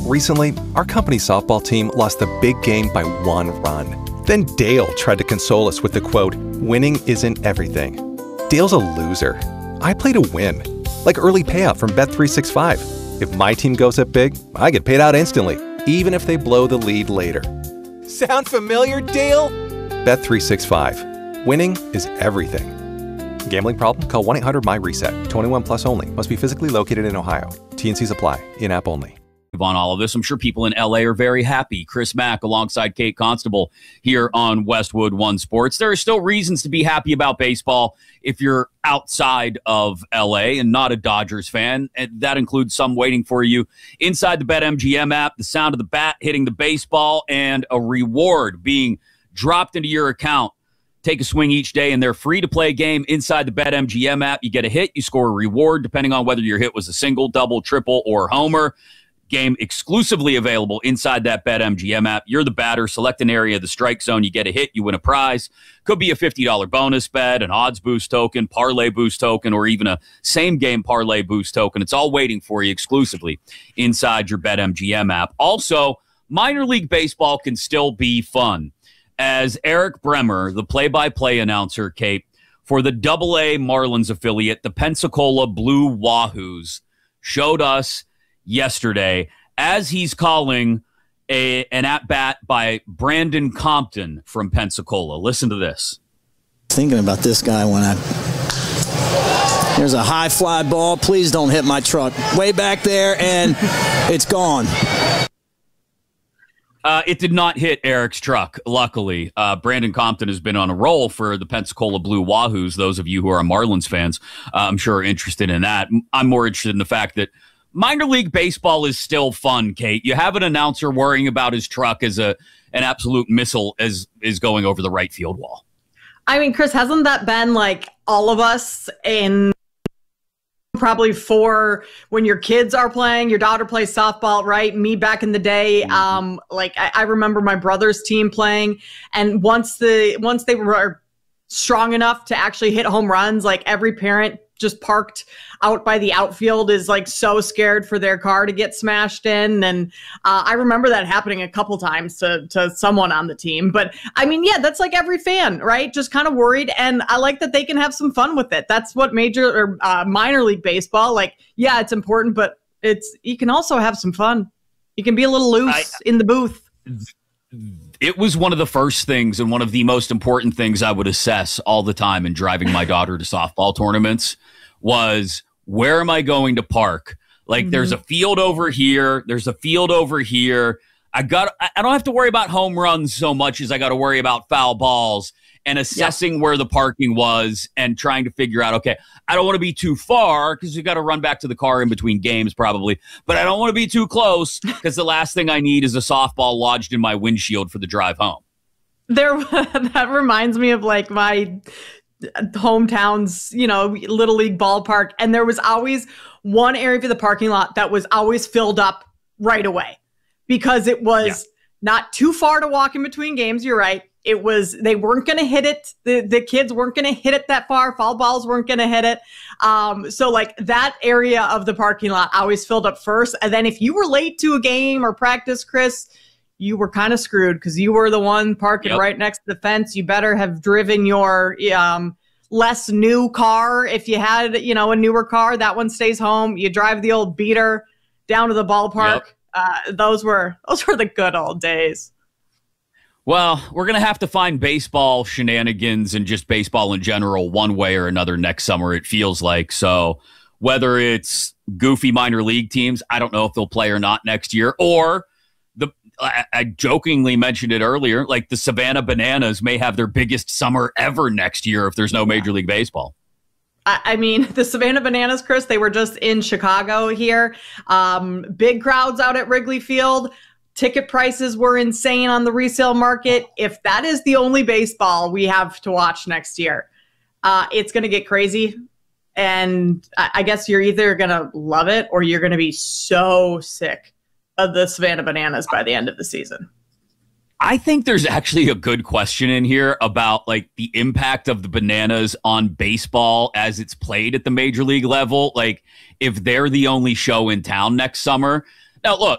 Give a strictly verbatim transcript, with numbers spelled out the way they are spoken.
Recently, our company's softball team lost the big game by one run. Then Dale tried to console us with the quote, "Winning isn't everything." Dale's a loser. I play to win. Like early payout from Bet three sixty-five. If my team goes up big, I get paid out instantly, even if they blow the lead later. Sound familiar, Dale? Bet three sixty-five. Winning is everything. Gambling problem? Call one eight hundred M Y reset. twenty-one plus only. Must be physically located in Ohio. T and Cs apply. In-app only. On all of this, I'm sure people in L A are very happy. Chris Mack alongside Kate Constable here on Westwood One Sports. There are still reasons to be happy about baseball if you're outside of L A and not a Dodgers fan. And that includes some waiting for you inside the BetMGM app, the sound of the bat hitting the baseball, and a reward being dropped into your account. Take a swing each day, and they're free to play game inside the BetMGM app. You get a hit, you score a reward, depending on whether your hit was a single, double, triple, or homer. Game exclusively available inside that BetMGM app. You're the batter. Select an area of the strike zone. You get a hit. You win a prize. Could be a fifty dollars bonus bet, an odds boost token, parlay boost token, or even a same-game parlay boost token. It's all waiting for you exclusively inside your BetMGM app. Also, minor league baseball can still be fun. As Eric Bremer, the play-by-play announcer, Kate, for the double A Marlins affiliate, the Pensacola Blue Wahoos, showed us yesterday as he's calling a, an at-bat by Brandon Compton from Pensacola. Listen to this. Thinking about this guy when I... There's a high fly ball. Please don't hit my truck. Way back there, and it's gone. Uh, it did not hit Eric's truck, luckily. Uh, Brandon Compton has been on a roll for the Pensacola Blue Wahoos. Those of you who are Marlins fans, uh, I'm sure are interested in that. I'm more interested in the fact that minor league baseball is still fun, Kate. You have an announcer worrying about his truck as a an absolute missile as is going over the right field wall. I mean, Chris, hasn't that been like all of us in probably for when your kids are playing, your daughter plays softball, right? Me back in the day, mm-hmm. um, like I, I remember my brother's team playing, and once the once they were strong enough to actually hit home runs, like every parent just parked out by the outfield is like so scared for their car to get smashed in. And uh, I remember that happening a couple times to, to someone on the team. But I mean, yeah, that's like every fan, right? Just kind of worried. And I like that they can have some fun with it. That's what major or uh, minor league baseball, like, yeah, it's important, but it's, you can also have some fun. You can be a little loose I, in the booth. It was one of the first things and one of the most important things I would assess all the time in driving my daughter to softball tournaments was, where am I going to park? Like, mm-hmm. there's a field over here. There's a field over here. I got, I don't have to worry about home runs so much as I got to worry about foul balls and assessing yep. where the parking was and trying to figure out, okay, I don't want to be too far because you got to run back to the car in between games probably, but I don't want to be too close because the last thing I need is a softball lodged in my windshield for the drive home. There, that reminds me of like my hometown's, you know, little league ballpark. And there was always one area of the parking lot that was always filled up right away because it was yeah. not too far to walk in between games. You're right. It was, they weren't going to hit it. The, the kids weren't going to hit it that far. Foul balls weren't going to hit it. Um, so like that area of the parking lot always filled up first. And then if you were late to a game or practice, Chris, you were kind of screwed because you were the one parking yep. right next to the fence. You better have driven your um, less new car. If you had, you know, a newer car, that one stays home. You drive the old beater down to the ballpark. Yep. Uh, those were those were the good old days. Well, we're going to have to find baseball shenanigans and just baseball in general one way or another next summer, it feels like. So whether it's goofy minor league teams, I don't know if they'll play or not next year, or the I, I jokingly mentioned it earlier, like the Savannah Bananas may have their biggest summer ever next year if there's no Major League Baseball. I mean, the Savannah Bananas, Chris, they were just in Chicago here. Um, big crowds out at Wrigley Field. Ticket prices were insane on the resale market. If that is the only baseball we have to watch next year, uh, it's going to get crazy. And I, I guess you're either going to love it or you're going to be so sick of the Savannah Bananas by the end of the season. I think there's actually a good question in here about like the impact of the Bananas on baseball as it's played at the major league level. Like if they're the only show in town next summer. Now, look,